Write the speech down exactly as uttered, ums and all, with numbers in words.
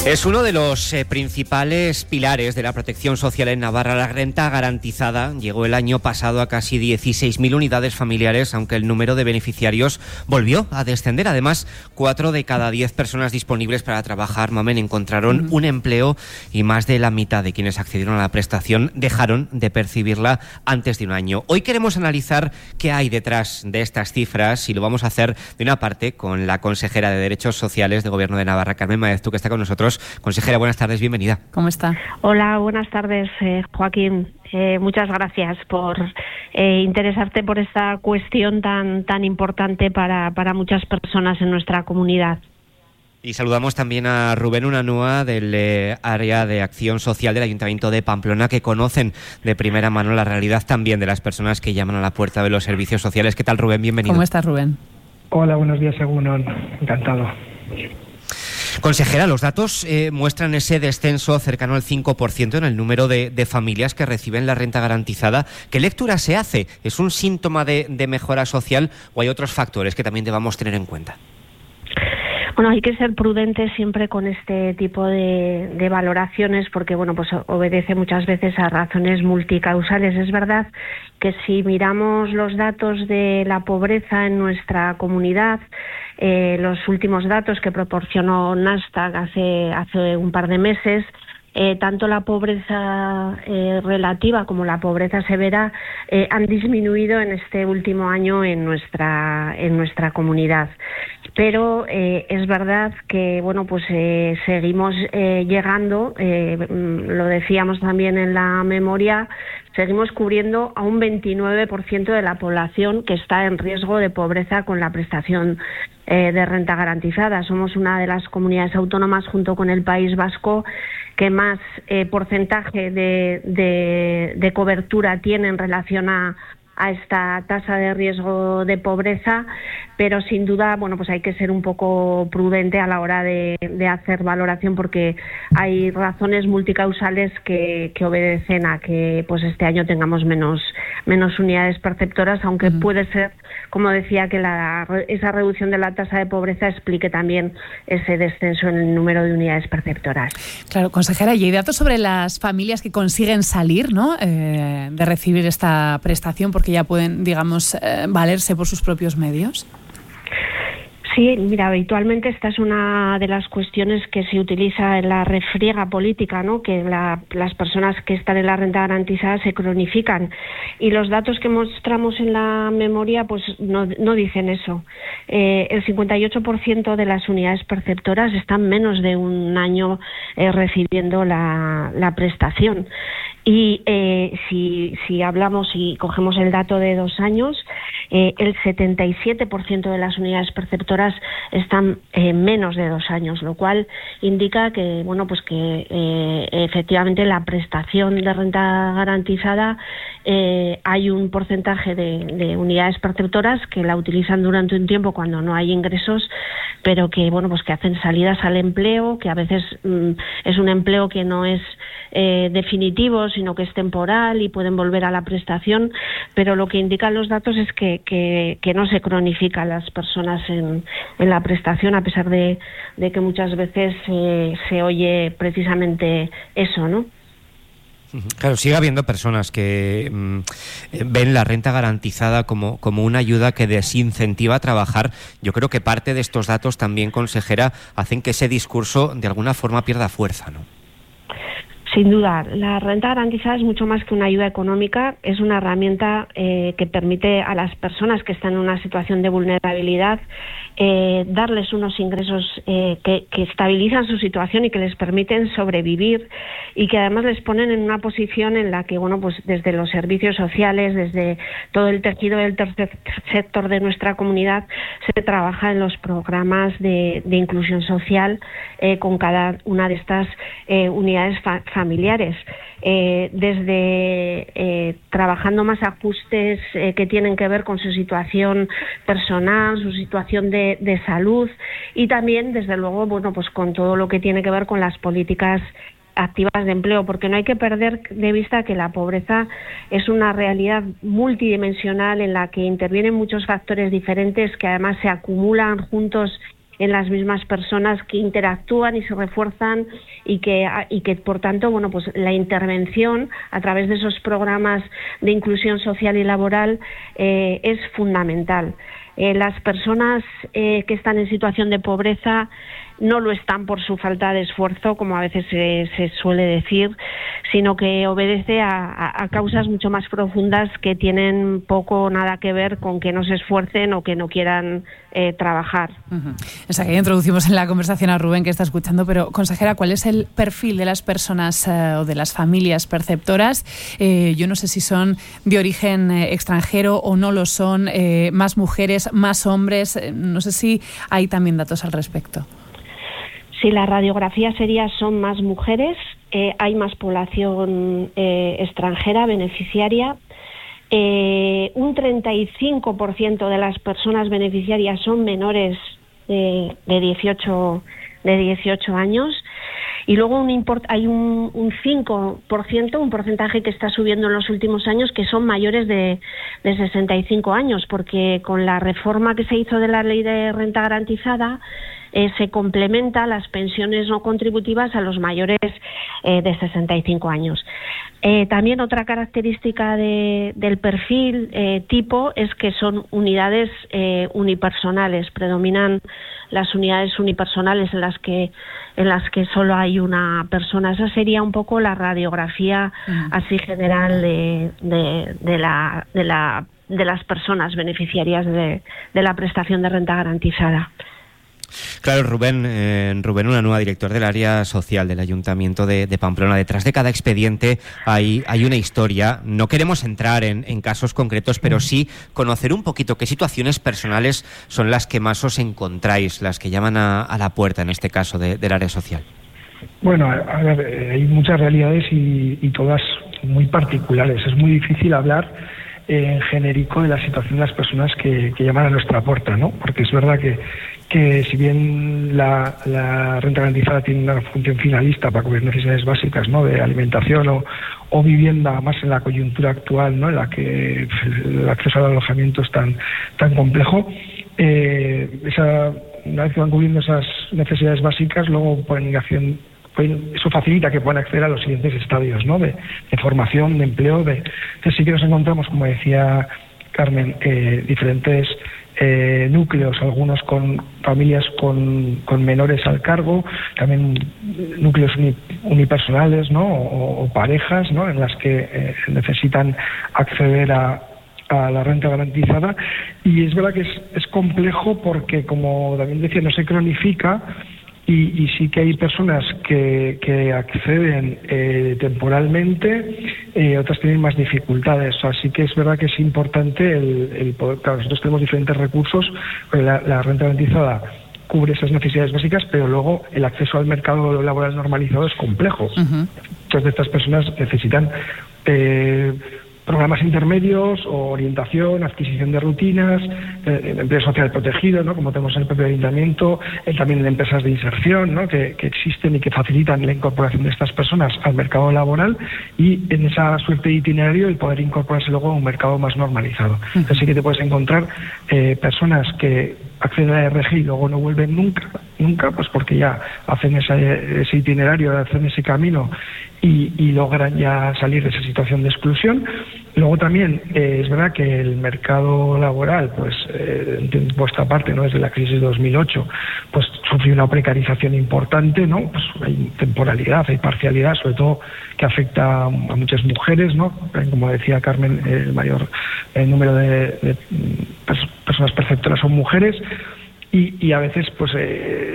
Es uno de los eh, principales pilares de la protección social en Navarra. La renta garantizada llegó el año pasado a casi dieciséis mil unidades familiares, aunque el número de beneficiarios volvió a descender. Además, cuatro de cada diez personas disponibles para trabajar, Mamen, encontraron un empleo y más de la mitad de quienes accedieron a la prestación dejaron de percibirla antes de un año. Hoy queremos analizar qué hay detrás de estas cifras y lo vamos a hacer de una parte con la consejera de Derechos Sociales del Gobierno de Navarra, Carmen Maeztu, que está con nosotros. Consejera, buenas tardes, bienvenida. ¿Cómo está? Hola, buenas tardes, eh, Joaquín. Eh, muchas gracias por eh, interesarte por esta cuestión tan tan importante para, para muchas personas en nuestra comunidad. Y saludamos también a Rubén Unanúa del eh, área de acción social del Ayuntamiento de Pamplona, que conocen de primera mano la realidad también de las personas que llaman a la puerta de los servicios sociales. ¿Qué tal, Rubén? Bienvenido. ¿Cómo estás, Rubén? Hola, buenos días, Egunon. Encantado. Consejera, los datos eh, muestran ese descenso cercano al cinco por ciento en el número de, de familias que reciben la renta garantizada. ¿Qué lectura se hace? ¿Es un síntoma de, de mejora social o hay otros factores que también debamos tener en cuenta? Bueno, hay que ser prudentes siempre con este tipo de, de valoraciones porque, bueno, pues obedece muchas veces a razones multicausales. Es verdad que si miramos los datos de la pobreza en nuestra comunidad, eh, los últimos datos que proporcionó Nasdaq hace, hace un par de meses, Eh, tanto la pobreza eh, relativa como la pobreza severa eh, han disminuido en este último año en nuestra en nuestra comunidad. Pero eh, es verdad que bueno pues eh, seguimos eh, llegando, eh, lo decíamos también en la memoria, seguimos cubriendo a un veintinueve por ciento de la población que está en riesgo de pobreza con la prestación eh, de renta garantizada. Somos una de las comunidades autónomas, junto con el País Vasco, que más eh, porcentaje de, de, de cobertura tiene en relación a, a esta tasa de riesgo de pobreza, pero sin duda, bueno, pues hay que ser un poco prudente a la hora de, de hacer valoración porque hay razones multicausales que, que obedecen a que pues este año tengamos menos menos unidades perceptoras, aunque uh-huh. puede ser, como decía, que la, esa reducción de la tasa de pobreza explique también ese descenso en el número de unidades perceptoras. Claro, consejera, y hay datos sobre las familias que consiguen salir, ¿no?, eh, de recibir esta prestación porque ya pueden, digamos, eh, valerse por sus propios medios. Sí, mira, habitualmente esta es una de las cuestiones que se utiliza en la refriega política, ¿no? Que la, las personas que están en la renta garantizada se cronifican. Y los datos que mostramos en la memoria pues no, no dicen eso. Eh, el cincuenta y ocho por ciento de las unidades perceptoras están menos de un año eh, recibiendo la, la prestación. Y eh, si, si hablamos y cogemos el dato de dos años, eh, el setenta y siete por ciento de las unidades perceptoras están eh, menos de dos años, lo cual indica que, bueno, pues que eh, efectivamente la prestación de renta garantizada eh, hay un porcentaje de, de unidades perceptoras que la utilizan durante un tiempo cuando no hay ingresos, pero que, bueno, pues que hacen salidas al empleo, que a veces mm, es un empleo que no es eh, definitivo, sino que es temporal y pueden volver a la prestación, pero lo que indican los datos es que, que, que no se cronifican las personas en, en la prestación, a pesar de, de que muchas veces eh, se oye precisamente eso, ¿no? Claro, sigue habiendo personas que mmm, ven la renta garantizada como, como una ayuda que desincentiva a trabajar. Yo creo que parte de estos datos también, consejera, hacen que ese discurso de alguna forma pierda fuerza, ¿no? Sin duda, la renta garantizada es mucho más que una ayuda económica, es una herramienta eh, que permite a las personas que están en una situación de vulnerabilidad eh, darles unos ingresos eh, que, que estabilizan su situación y que les permiten sobrevivir y que además les ponen en una posición en la que, bueno, pues desde los servicios sociales, desde todo el tejido del tercer sector de nuestra comunidad se trabaja en los programas de, de inclusión social eh, con cada una de estas eh, unidades fa- familiares. Eh, desde eh, trabajando más ajustes eh, que tienen que ver con su situación personal, su situación de, de salud y también, desde luego, bueno, pues con todo lo que tiene que ver con las políticas activas de empleo, porque no hay que perder de vista que la pobreza es una realidad multidimensional en la que intervienen muchos factores diferentes que además se acumulan juntos en las mismas personas que interactúan y se refuerzan y que, y que por tanto, bueno, pues la intervención a través de esos programas de inclusión social y laboral eh, es fundamental. Eh, las personas eh, que están en situación de pobreza no lo están por su falta de esfuerzo, como a veces se, se suele decir, sino que obedece a, a, a causas mucho más profundas que tienen poco o nada que ver con que no se esfuercen o que no quieran eh, trabajar. Uh-huh. O sea, que ya introducimos en la conversación a Rubén, que está escuchando, pero consejera, ¿cuál es el perfil de las personas eh, o de las familias perceptoras? Eh, yo no sé si son de origen eh, extranjero o no lo son, eh, más mujeres, más hombres, eh, no sé si hay también datos al respecto. Si la radiografía sería son más mujeres, eh, hay más población eh, extranjera beneficiaria. Eh, un treinta y cinco por ciento de las personas beneficiarias son menores de, de, dieciocho, de dieciocho años. Y luego un import, hay un, un cinco por ciento, un porcentaje que está subiendo en los últimos años, que son mayores de, de sesenta y cinco años, porque con la reforma que se hizo de la ley de renta garantizada, Eh, se complementa las pensiones no contributivas a los mayores eh, de sesenta y cinco años. Eh, también otra característica de, del perfil eh, tipo es que son unidades eh, unipersonales, predominan las unidades unipersonales en las que en las que solo hay una persona. Esa sería un poco la radiografía mm. así general de, de, de la de la de las personas beneficiarias de, de la prestación de renta garantizada. Claro, Rubén, eh, Rubén Unanúa, director del área social del Ayuntamiento de, de Pamplona. Detrás de cada expediente hay, hay una historia. No queremos entrar en, en casos concretos, pero sí conocer un poquito qué situaciones personales son las que más os encontráis, las que llaman a, a la puerta, en este caso, de, del área social. Bueno, a ver, hay muchas realidades y, y todas muy particulares. Es muy difícil hablar en genérico de la situación de las personas que, que llaman a nuestra puerta, ¿no? Porque es verdad que, que si bien la, la renta garantizada tiene una función finalista para cubrir necesidades básicas, ¿no?, de alimentación o, o vivienda, más en la coyuntura actual, ¿no?, en la que el acceso al alojamiento es tan, tan complejo, eh, esa, una vez que van cubriendo esas necesidades básicas, luego ponen acción. Eso facilita que puedan acceder a los siguientes estadios, ¿no?, de, de formación, de empleo. De, entonces sí que nos encontramos, como decía Carmen, eh, diferentes eh, núcleos, algunos con familias con, con menores al cargo, también núcleos uni, unipersonales, ¿no?, o, o parejas, ¿no?, en las que eh, necesitan acceder a a la renta garantizada. Y es verdad que es, es complejo porque, como también decía, no se cronifica. Y, y sí que hay personas que, que acceden eh, temporalmente, eh, otras tienen más dificultades. Así que es verdad que es importante el, el poder. Claro, nosotros tenemos diferentes recursos. La, la renta garantizada cubre esas necesidades básicas, pero luego el acceso al mercado laboral normalizado es complejo. Uh-huh. Muchas de estas personas necesitan eh, programas intermedios o orientación, adquisición de rutinas, eh, empleo social protegido, ¿no?, como tenemos en el propio ayuntamiento, eh, también en empresas de inserción, ¿no?, que, que existen y que facilitan la incorporación de estas personas al mercado laboral, y en esa suerte de itinerario el poder incorporarse luego a un mercado más normalizado. Entonces sí que te puedes encontrar eh, personas que acceden a la R G y luego no vuelven nunca, nunca, pues porque ya hacen ese, ese itinerario, hacen ese camino y, y logran ya salir de esa situación de exclusión. Luego también eh, es verdad que el mercado laboral, pues eh, de vuestra parte, no desde la crisis de dos mil ocho, pues sufrió una precarización importante, ¿no? Pues hay temporalidad, hay parcialidad, sobre todo que afecta a muchas mujeres, ¿no? Como decía Carmen, el mayor el número de, de personas perceptoras son mujeres, y, y a veces pues eh,